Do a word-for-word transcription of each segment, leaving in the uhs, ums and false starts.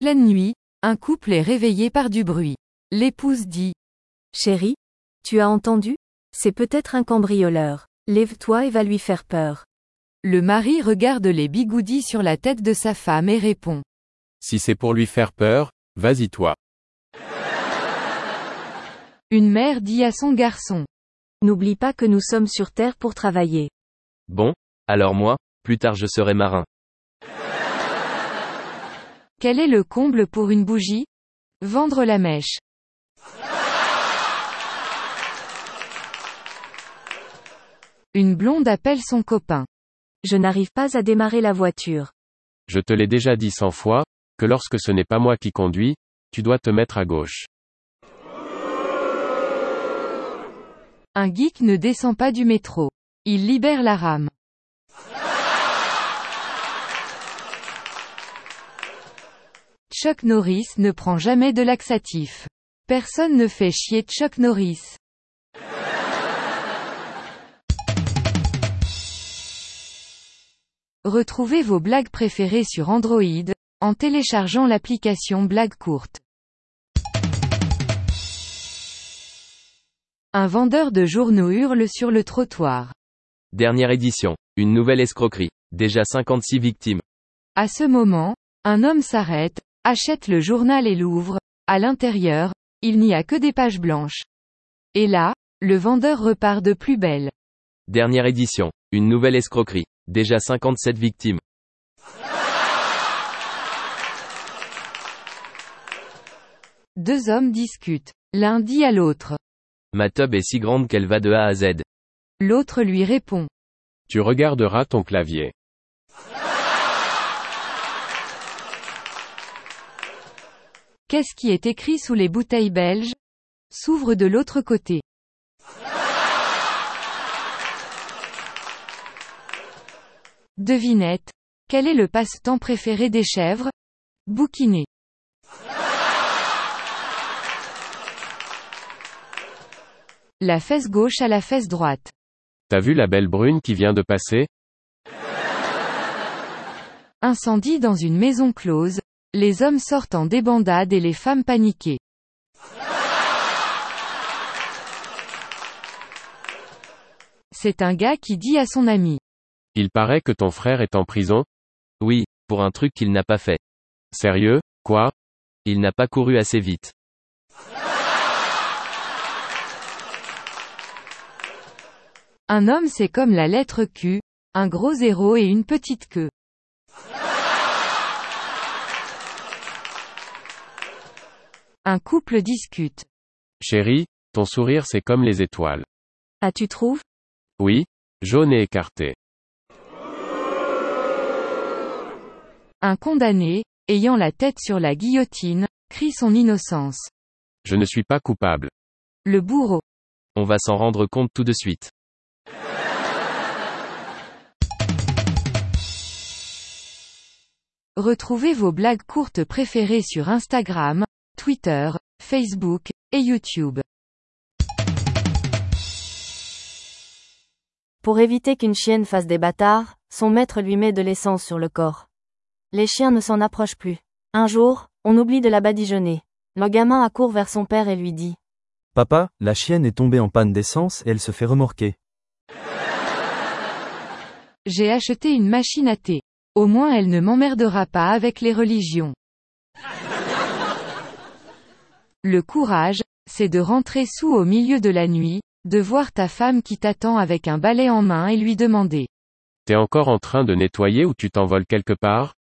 Pleine nuit, un couple est réveillé par du bruit. L'épouse dit. Chérie, tu as entendu? C'est peut-être un cambrioleur. Lève-toi et va lui faire peur. Le mari regarde les bigoudis sur la tête de sa femme et répond. Si c'est pour lui faire peur, vas-y toi. Une mère dit à son garçon. N'oublie pas que nous sommes sur Terre pour travailler. Bon, alors moi, plus tard je serai marin. Quel est le comble pour une bougie? Vendre la mèche. Une blonde appelle son copain. Je n'arrive pas à démarrer la voiture. Je te l'ai déjà dit cent fois, que lorsque ce n'est pas moi qui conduis, tu dois te mettre à gauche. Un geek ne descend pas du métro. Il libère la rame. Chuck Norris ne prend jamais de laxatif. Personne ne fait chier Chuck Norris. Retrouvez vos blagues préférées sur Android, en téléchargeant l'application Blagues courtes. Un vendeur de journaux hurle sur le trottoir. Dernière édition. Une nouvelle escroquerie. Déjà cinquante-six victimes. À ce moment, un homme s'arrête, achète le journal et l'ouvre. À l'intérieur, il n'y a que des pages blanches. Et là, le vendeur repart de plus belle. Dernière édition. Une nouvelle escroquerie. Déjà cinquante-sept victimes. Deux hommes discutent. L'un dit à l'autre. Ma tub est si grande qu'elle va de A à Z. L'autre lui répond. Tu regarderas ton clavier. Qu'est-ce qui est écrit sous les bouteilles belges? S'ouvre de l'autre côté. Devinette. Quel est le passe-temps préféré des chèvres? Bouquiner. La fesse gauche à la fesse droite. T'as vu la belle brune qui vient de passer? Incendie dans une maison close. Les hommes sortent en débandade et les femmes paniquées. C'est un gars qui dit à son ami. Il paraît que ton frère est en prison? Oui, pour un truc qu'il n'a pas fait. Sérieux, quoi? Il n'a pas couru assez vite. Un homme c'est comme la lettre Q, un gros zéro et une petite queue. Un couple discute. Chérie, ton sourire c'est comme les étoiles. Ah, tu trouves? Oui, jaune et écarté. Un condamné, ayant la tête sur la guillotine, crie son innocence. Je ne suis pas coupable. Le bourreau. On va s'en rendre compte tout de suite. Retrouvez vos blagues courtes préférées sur Instagram, Twitter, Facebook, et YouTube. Pour éviter qu'une chienne fasse des bâtards, son maître lui met de l'essence sur le corps. Les chiens ne s'en approchent plus. Un jour, on oublie de la badigeonner. Le gamin accourt vers son père et lui dit. Papa, la chienne est tombée en panne d'essence et elle se fait remorquer. J'ai acheté une machine à thé. Au moins elle ne m'emmerdera pas avec les religions. Le courage, c'est de rentrer sous au milieu de la nuit, de voir ta femme qui t'attend avec un balai en main et lui demander. T'es encore en train de nettoyer ou tu t'envoles quelque part?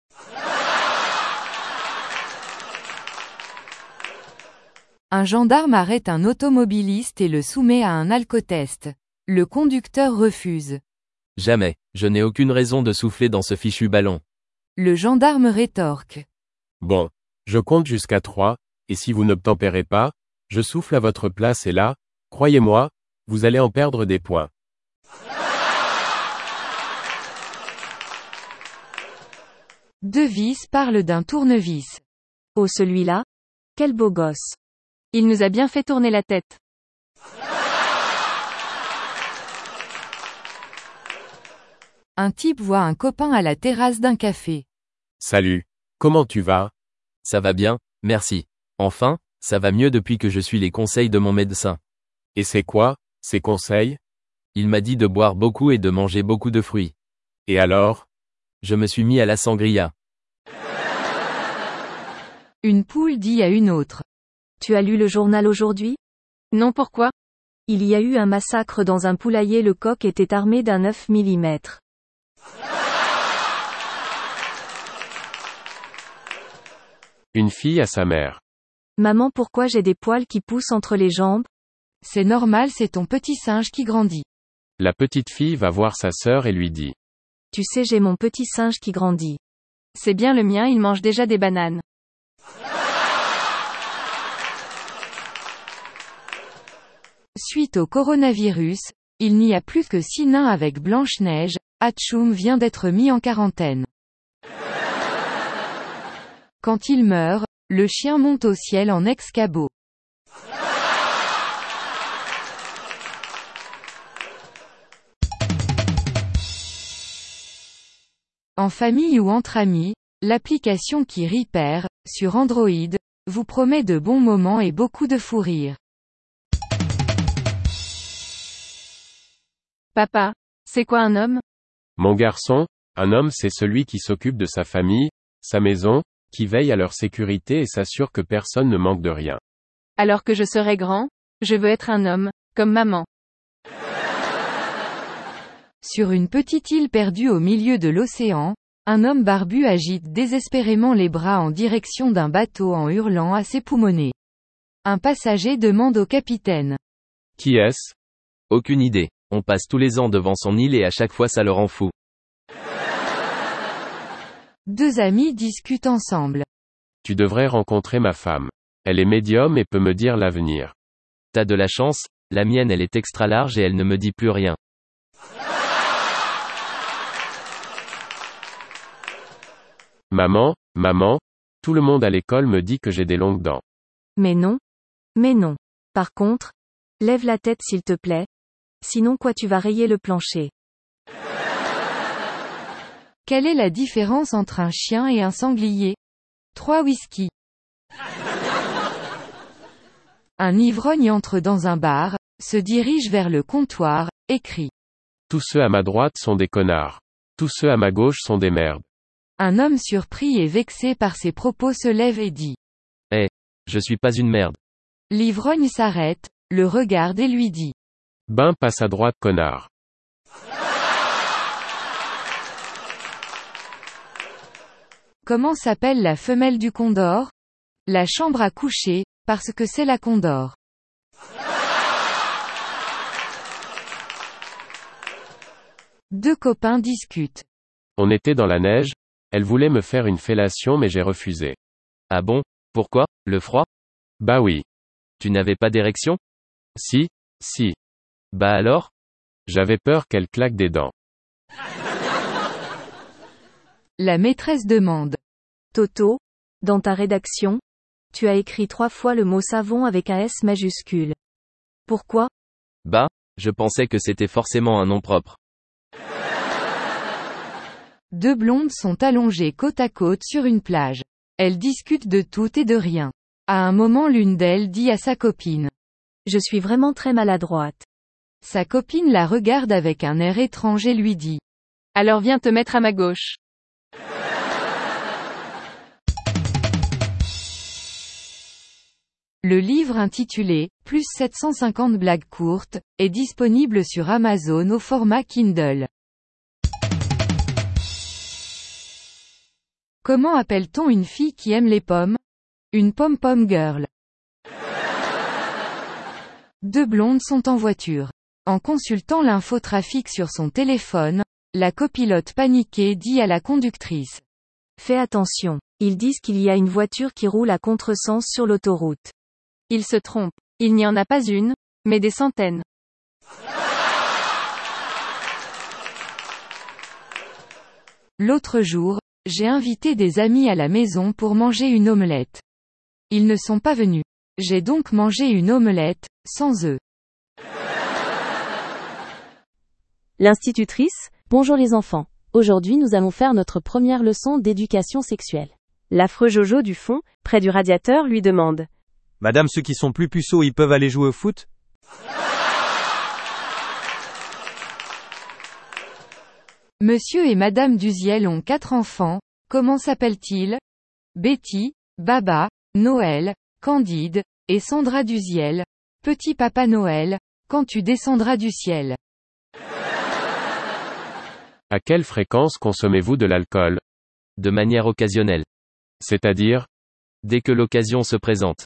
Un gendarme arrête un automobiliste et le soumet à un alcotest. Le conducteur refuse. Jamais, je n'ai aucune raison de souffler dans ce fichu ballon. Le gendarme rétorque. Bon, je compte jusqu'à trois, et si vous n'obtempérez pas, je souffle à votre place et là, croyez-moi, vous allez en perdre des points. Devis parle d'un tournevis. Oh, celui-là? Quel beau gosse. Il nous a bien fait tourner la tête. Un type voit un copain à la terrasse d'un café. Salut. Comment tu vas? Ça va bien, merci. Enfin, ça va mieux depuis que je suis les conseils de mon médecin. Et c'est quoi, ces conseils? Il m'a dit de boire beaucoup et de manger beaucoup de fruits. Et alors? Je me suis mis à la sangria. Une poule dit à une autre. Tu as lu le journal aujourd'hui? Non, pourquoi? Il y a eu un massacre dans un poulailler, le coq était armé d'un neuf millimètres. Une fille à sa mère. Maman, pourquoi j'ai des poils qui poussent entre les jambes? C'est normal, c'est ton petit singe qui grandit. La petite fille va voir sa sœur et lui dit. Tu sais, j'ai mon petit singe qui grandit. C'est bien le mien, il mange déjà des bananes. Suite au coronavirus, il n'y a plus que six nains avec Blanche-Neige, Hatchoum vient d'être mis en quarantaine. Quand il meurt, le chien monte au ciel en ex-cabot. En famille ou entre amis, l'application qui rit perd, sur Android, vous promet de bons moments et beaucoup de fou rire. Papa, c'est quoi un homme? Mon garçon, un homme c'est celui qui s'occupe de sa famille, sa maison, qui veille à leur sécurité et s'assure que personne ne manque de rien. Alors que je serai grand, je veux être un homme, comme maman. Sur une petite île perdue au milieu de l'océan, un homme barbu agite désespérément les bras en direction d'un bateau en hurlant à ses poumonnets. Un passager demande au capitaine. Qui est-ce? Aucune idée. On passe tous les ans devant son île et à chaque fois ça le rend fou. Deux amis discutent ensemble. Tu devrais rencontrer ma femme. Elle est médium et peut me dire l'avenir. T'as de la chance, la mienne elle est extra large et elle ne me dit plus rien. Maman, maman, tout le monde à l'école me dit que j'ai des longues dents. Mais non. Mais non. Par contre, lève la tête s'il te plaît. Sinon quoi, tu vas rayer le plancher. Quelle est la différence entre un chien et un sanglier? Trois whisky. Un ivrogne entre dans un bar, se dirige vers le comptoir, et crie. Tous ceux à ma droite sont des connards. Tous ceux à ma gauche sont des merdes. Un homme surpris et vexé par ses propos se lève et dit. Eh, je suis pas une merde. L'ivrogne s'arrête, le regarde et lui dit. Ben passe à droite connard. Comment s'appelle la femelle du condor? La chambre à coucher, parce que c'est la condor. Deux copains discutent. On était dans la neige, elle voulait me faire une fellation mais j'ai refusé. Ah bon? Pourquoi? Le froid? Bah oui. Tu n'avais pas d'érection? Si, si. Bah alors? J'avais peur qu'elle claque des dents. La maîtresse demande. Toto, dans ta rédaction, tu as écrit trois fois le mot savon avec un S majuscule. Pourquoi? Bah, je pensais que c'était forcément un nom propre. Deux blondes sont allongées côte à côte sur une plage. Elles discutent de tout et de rien. À un moment, l'une d'elles dit à sa copine. Je suis vraiment très maladroite. Sa copine la regarde avec un air étrange et lui dit. Alors viens te mettre à ma gauche. Le livre intitulé « Plus sept cent cinquante blagues courtes » est disponible sur Amazon au format Kindle. Comment appelle-t-on une fille qui aime les pommes? Une pom-pom girl. Deux blondes sont en voiture. En consultant l'infotrafic sur son téléphone, la copilote paniquée dit à la conductrice. Fais attention, ils disent qu'il y a une voiture qui roule à contresens sur l'autoroute. Ils se trompent. Il n'y en a pas une, mais des centaines. L'autre jour, j'ai invité des amis à la maison pour manger une omelette. Ils ne sont pas venus. J'ai donc mangé une omelette, sans œufs. L'institutrice, bonjour les enfants. Aujourd'hui nous allons faire notre première leçon d'éducation sexuelle. L'affreux Jojo du fond, près du radiateur, lui demande. Madame, ceux qui sont plus puceaux, ils peuvent aller jouer au foot? Monsieur et Madame Duziel ont quatre enfants, comment s'appellent-ils? Betty, Baba, Noël, Candide, et Sandra Duziel. Petit Papa Noël, quand tu descendras du ciel. À quelle fréquence consommez-vous de l'alcool? De manière occasionnelle. C'est-à-dire? Dès que l'occasion se présente.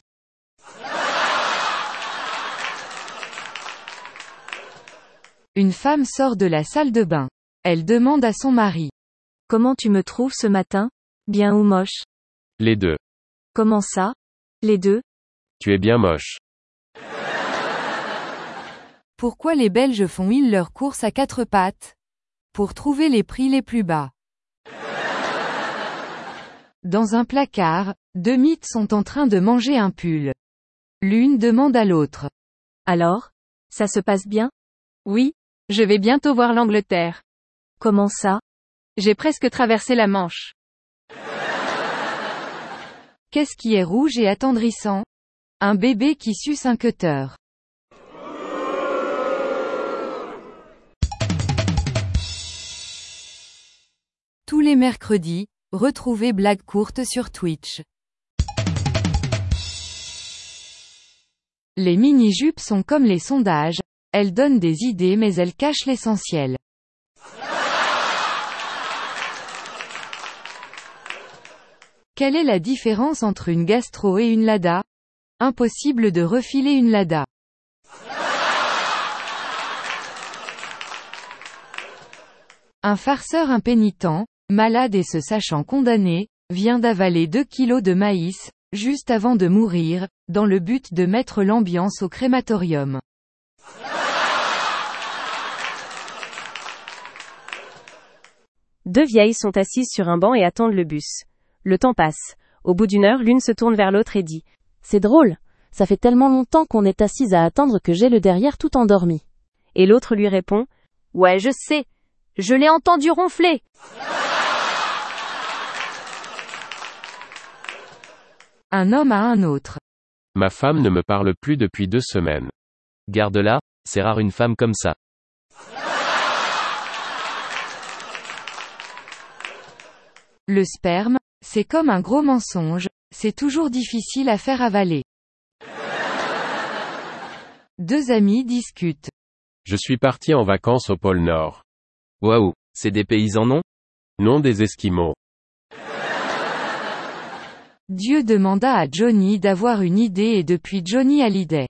Une femme sort de la salle de bain. Elle demande à son mari. Comment tu me trouves ce matin? Bien ou moche? Les deux. Comment ça? Les deux? Tu es bien moche. Pourquoi les Belges font-ils leurs courses à quatre pattes? Pour trouver les prix les plus bas. Dans un placard, deux mythes sont en train de manger un pull. L'une demande à l'autre. Alors? Ça se passe bien? Oui, je vais bientôt voir l'Angleterre. Comment ça? J'ai presque traversé la Manche. Qu'est-ce qui est rouge et attendrissant? Un bébé qui suce un cutter. Tous les mercredis, retrouvez Blague courte sur Twitch. Les mini-jupes sont comme les sondages, elles donnent des idées mais elles cachent l'essentiel. Quelle est la différence entre une gastro et une lada? Impossible de refiler une lada. Un farceur impénitent, malade et se sachant condamné, vient d'avaler deux kilos de maïs, juste avant de mourir, dans le but de mettre l'ambiance au crématorium. Deux vieilles sont assises sur un banc et attendent le bus. Le temps passe. Au bout d'une heure, l'une se tourne vers l'autre et dit. C'est drôle. Ça fait tellement longtemps qu'on est assise à attendre que j'ai le derrière tout endormi. Et l'autre lui répond. Ouais, je sais. Je l'ai entendu ronfler. Un homme à un autre. Ma femme ne me parle plus depuis deux semaines. Garde-la, c'est rare une femme comme ça. Le sperme, c'est comme un gros mensonge, c'est toujours difficile à faire avaler. Deux amis discutent. Je suis parti en vacances au pôle Nord. Waouh, c'est des paysans non? Non, des Esquimaux. Dieu demanda à Johnny d'avoir une idée et depuis Johnny a l'idée.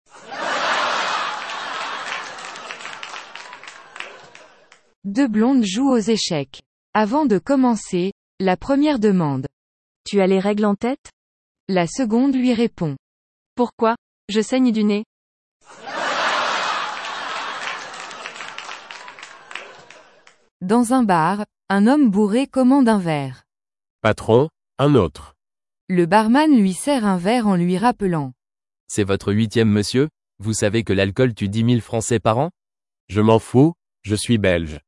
Deux blondes jouent aux échecs. Avant de commencer, la première demande. Tu as les règles en tête? La seconde lui répond. Pourquoi? Je saigne du nez. Dans un bar, un homme bourré commande un verre. Patron, un autre. Le barman lui sert un verre en lui rappelant. C'est votre huitième monsieur? Vous savez que l'alcool tue dix mille Français par an? Je m'en fous, je suis belge.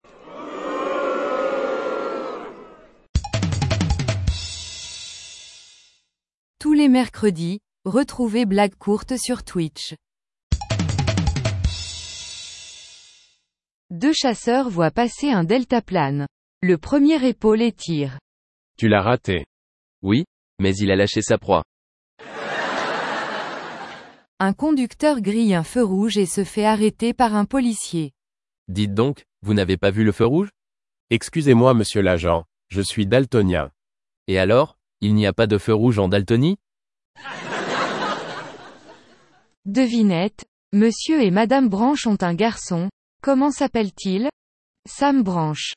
Tous les mercredis, retrouvez Blague courte sur Twitch. Deux chasseurs voient passer un deltaplane. Le premier épaule et tire. Tu l'as raté. Oui, mais il a lâché sa proie. Un conducteur grille un feu rouge et se fait arrêter par un policier. Dites donc, vous n'avez pas vu le feu rouge? Excusez-moi monsieur l'agent, je suis daltonien. Et alors, il n'y a pas de feu rouge en Daltonie? Devinette, monsieur et madame Branche ont un garçon, comment s'appelle-t-il? Sam Branche.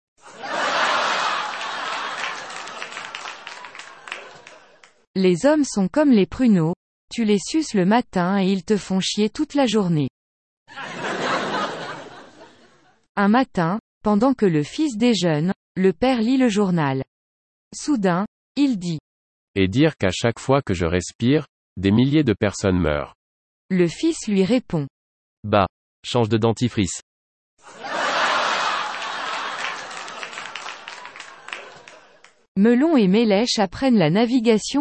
Les hommes sont comme les pruneaux, tu les suces le matin et ils te font chier toute la journée. Un matin, pendant que le fils déjeune, le père lit le journal. Soudain, il dit. Et dire qu'à chaque fois que je respire, des milliers de personnes meurent. Le fils lui répond. Bah, change de dentifrice. Melon et Mélèche apprennent la navigation